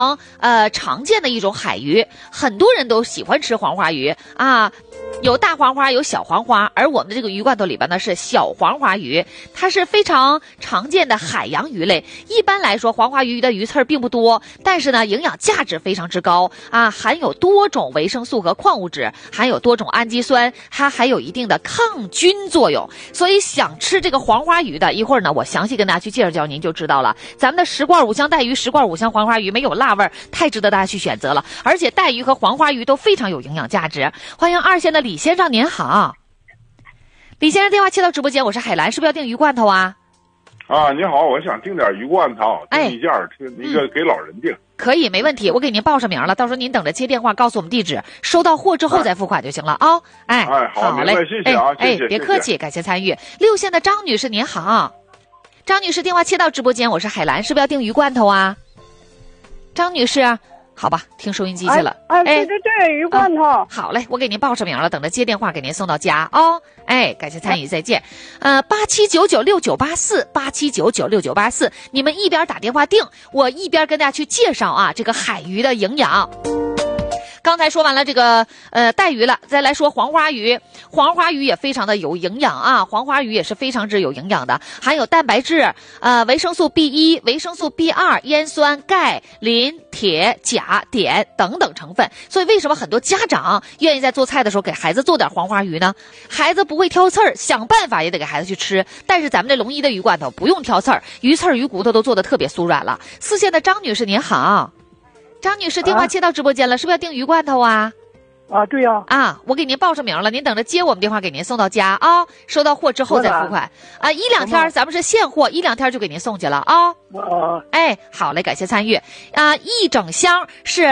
常见的一种海鱼，很多人都喜欢吃黄花鱼啊。有大黄花，有小黄花，而我们的这个鱼罐头里边呢是小黄花鱼，它是非常常见的海洋鱼类。一般来说，黄花鱼的鱼刺并不多，但是呢，营养价值非常之高啊，含有多种维生素和矿物质，含有多种氨基酸，它还有一定的抗菌作用。所以想吃这个黄花鱼的，一会儿呢，我详细跟大家去介绍介绍，您就知道了。咱们的10罐五香带鱼、10罐五香黄花鱼没有辣味儿，太值得大家去选择了。而且带鱼和黄花鱼都非常有营养价值。欢迎2线的李先生，您好。李先生电话接到直播间，我是海兰，是不是要订鱼罐头啊？ 啊，您好，我想订点鱼罐头，订一件，那个给老人订。 可以，没问题，我给您报上名了，到时候您等着接电话告诉我们地址，收到货之后再付款就行了啊。 好嘞，谢谢啊，谢谢， 别客气，感谢参与。6线的张女士您好，张女士电话接到直播间，我是海兰，是不是要订鱼罐头啊？张女士。好吧，听收音机去了。 对，鱼罐头。 好嘞，我给您报上名了，等着接电话给您送到家哦。感谢参与，再见。87996984，87996984，你们一边打电话订，我一边跟大家去介绍啊这个海鱼的营养。刚才说完了这个带鱼了，再来说黄花鱼。黄花鱼也非常的有营养啊，黄花鱼也是非常之有营养的，含有蛋白质、维生素 B1、维生素 B2、烟酸、钙、磷、铁、钾、碘等等成分。所以为什么很多家长愿意在做菜的时候给孩子做点黄花鱼呢？孩子不会挑刺儿，想办法也得给孩子去吃。但是咱们这龙一的鱼罐头不用挑刺儿，鱼刺儿、鱼骨头都做得特别酥软了。4线的张女士您好。张女士电话接到直播间了，是不是要订鱼罐头啊？ 对呀。 我给您报上名了，您等着接我们电话给您送到家啊。收到货之后再付款啊，1-2天咱们是现货，1-2天就给您送去了啊。好嘞，感谢参与啊。一整箱是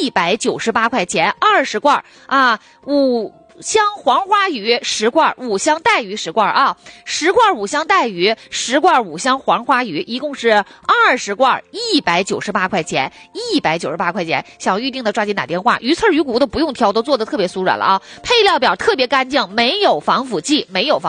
198块钱，20罐啊，5香黄花鱼10罐，5香带鱼10罐啊，10罐5香带鱼，10罐5香黄花鱼，一共是20罐，198块钱，198块钱。想预定的抓紧打电话，鱼刺鱼骨都不用挑，都做的特别酥软了啊。配料表特别干净，没有防腐剂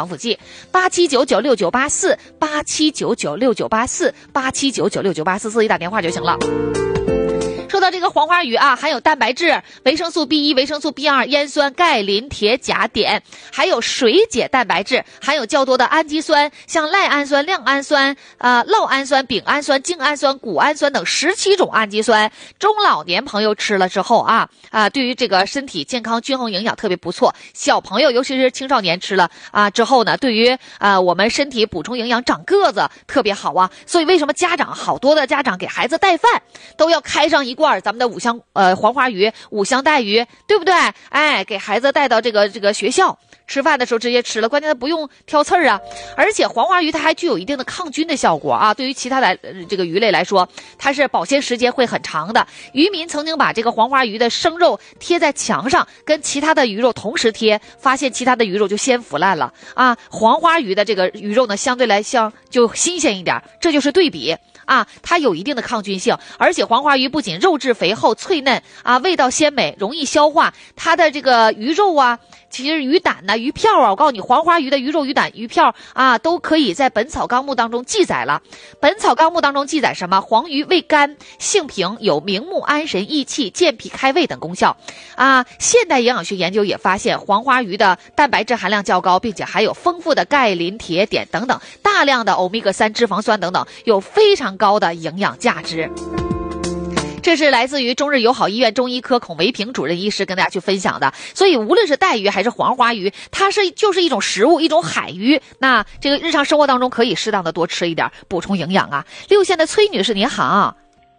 ，87996984，87996984，87996984，自己打电话就行了。说到这个黄花鱼啊，含有蛋白质、维生素 B1、维生素 B2、烟酸、钙、磷、铁、钾、碘，还有水解蛋白质，含有较多的氨基酸，像赖氨酸、亮氨酸、酪氨酸、丙氨酸、精氨酸、谷氨酸等17种氨基酸。中老年朋友吃了之后对于这个身体健康均衡营养特别不错。小朋友尤其是青少年吃了之后呢，对于我们身体补充营养、长个子特别好啊。所以为什么好多的家长给孩子带饭都要开上一罐咱们的5香黄花鱼、5香带鱼，对不对？给孩子带到这个学校吃饭的时候直接吃了，关键它不用挑刺儿啊。而且黄花鱼它还具有一定的抗菌的效果啊。对于其他的这个鱼类来说，它是保鲜时间会很长的。渔民曾经把这个黄花鱼的生肉贴在墙上，跟其他的鱼肉同时贴，发现其他的鱼肉就先腐烂了啊。黄花鱼的这个鱼肉呢，相对来讲就新鲜一点，这就是对比。它有一定的抗菌性，而且黄花鱼不仅肉质肥厚脆嫩味道鲜美，容易消化。它的这个鱼肉其实鱼胆鱼票我告诉你，黄花鱼的鱼肉、鱼胆、鱼票都可以在《本草纲目》当中记载了。《本草纲目》当中记载什么？黄鱼味甘，性平，有明目安神、益气、健脾开胃等功效现代营养学研究也发现，黄花鱼的蛋白质含量较高，并且含有丰富的钙、磷、铁、碘等等，大量的欧米伽3脂肪酸等等，有非常高的营养价值。这是来自于中日友好医院中医科孔维平主任医师跟大家去分享的。所以无论是带鱼还是黄花鱼，它就是一种食物，一种海鱼。那这个日常生活当中可以适当的多吃一点，补充营养啊。6线的崔女士您好。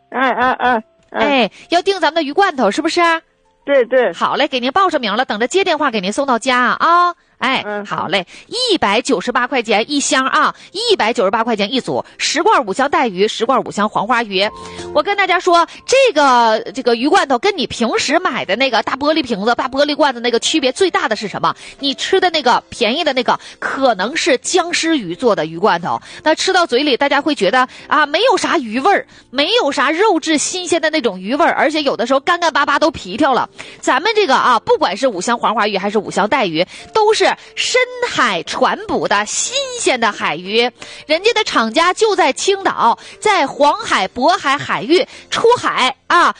要订咱们的鱼罐头是不是？ 对。 好嘞，给您报上名了，等着接电话给您送到家啊。好嘞，198块钱一箱198块钱一组，10罐5香带鱼，10罐5香黄花鱼。我跟大家说，这个鱼罐头跟你平时买的那个大玻璃瓶子、大玻璃罐子那个区别最大的是什么？你吃的那个便宜的那个可能是僵尸鱼做的鱼罐头，那吃到嘴里大家会觉得没有啥鱼味儿，没有啥肉质新鲜的那种鱼味儿，而且有的时候干干巴巴都皮条了。咱们这个不管是5香黄花鱼还是5香带鱼，都是深海传捕的新鲜的海鱼，人家的厂家就在青岛，在黄海、渤海海域出海啊，